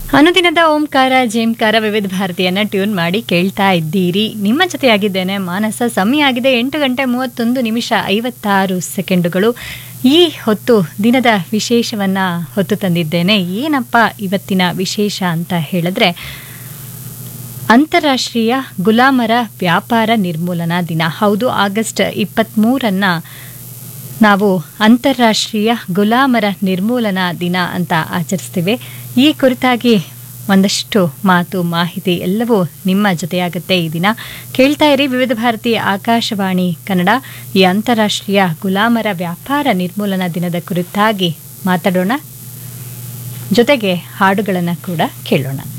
ಅನುದಿನದ ಓಂಕಾರ ಜೇಂಕಾರ ವಿವಿಧ ಭಾರತಿಯನ್ನ ಟ್ಯೂನ್ ಮಾಡಿ ಕೇಳ್ತಾ ಇದ್ದೀರಿ. ನಿಮ್ಮ ಜೊತೆಯಾಗಿದ್ದೇನೆ ಮಾನಸ. ಸಮಯ ಆಗಿದೆ 8:31:56. ಈ ಹೊತ್ತು ದಿನದ ವಿಶೇಷವನ್ನ ಹೊತ್ತು ತಂದಿದ್ದೇನೆ. ಏನಪ್ಪ ಇವತ್ತಿನ ವಿಶೇಷ ಅಂತ ಹೇಳಿದ್ರೆ, ಅಂತಾರಾಷ್ಟ್ರೀಯ ಗುಲಾಮರ ವ್ಯಾಪಾರ ನಿರ್ಮೂಲನಾ ದಿನ. ಹೌದು, ಆಗಸ್ಟ್ 23 ನಾವು ಅಂತಾರಾಷ್ಟ್ರೀಯ ಗುಲಾಮರ ನಿರ್ಮೂಲನಾ ದಿನ ಅಂತ ಆಚರಿಸ್ತೀವಿ. ಈ ಕುರಿತಾಗಿ ಒಂದಷ್ಟು ಮಾಹಿತಿ ಎಲ್ಲವೂ ನಿಮ್ಮ ಜೊತೆಯಾಗುತ್ತೆ ಈ ದಿನ. ಕೇಳ್ತಾ ಇರಿ ವಿವಿಧ ಭಾರತಿ ಆಕಾಶವಾಣಿ ಕನ್ನಡ. ಈ ಅಂತಾರಾಷ್ಟ್ರೀಯ ಗುಲಾಮರ ವ್ಯಾಪಾರ ನಿರ್ಮೂಲನಾ ದಿನದ ಕುರಿತಾಗಿ ಮಾತಾಡೋಣ, ಜೊತೆಗೆ ಹಾಡುಗಳನ್ನು ಕೂಡ ಕೇಳೋಣ.